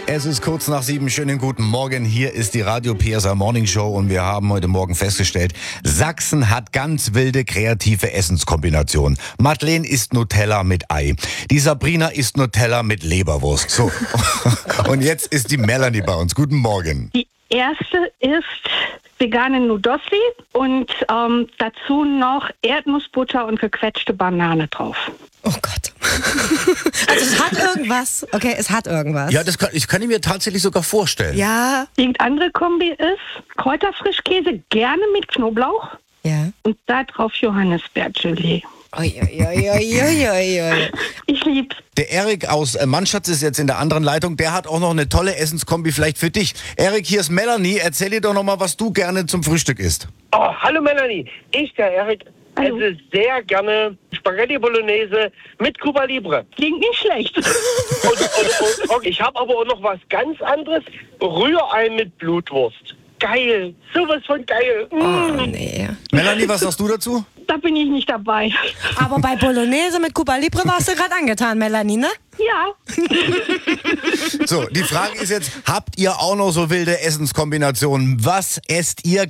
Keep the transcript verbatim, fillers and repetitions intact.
Es ist kurz nach sieben. Schönen guten Morgen. Hier ist die Radio P S A Morning Show und wir haben heute Morgen festgestellt, Sachsen hat ganz wilde kreative Essenskombinationen. Madeleine isst Nutella mit Ei. Die Sabrina isst Nutella mit Leberwurst. So. Und jetzt ist die Melanie bei uns. Guten Morgen. Die erste ist vegane Nudossi und ähm, dazu noch Erdnussbutter und gequetschte Banane drauf. Oh Gott. Also es hat irgendwas. Okay, es hat irgendwas. Ja, das kann ich kann ich mir tatsächlich sogar vorstellen. Ja. Die andere Kombi ist Kräuterfrischkäse, gerne mit Knoblauch Ja. und da drauf Johannisbeergelee. Oi, oi, oi, oi, oi, oi, oi. Ich lieb's. Der Erik aus äh, Mannstadt ist jetzt in der anderen Leitung. Der hat auch noch eine tolle Essenskombi vielleicht für dich. Erik, hier ist Melanie. Erzähl dir doch noch mal, was du gerne zum Frühstück isst. Oh, hallo Melanie. Ich, der Erik, Hallo. esse sehr gerne Spaghetti Bolognese mit Cuba Libre. Klingt nicht schlecht. Und, und, und, und ich habe aber auch noch was ganz anderes. Rührei mit Blutwurst. Geil. Sowas von geil. Oh, Mm. nee. Melanie, was sagst du dazu? Da bin ich nicht dabei. Aber bei Bolognese mit Cuba Libre warst du gerade angetan, Melanie, ne? Ja. So, die Frage ist jetzt, habt ihr auch noch so wilde Essenskombinationen? Was esst ihr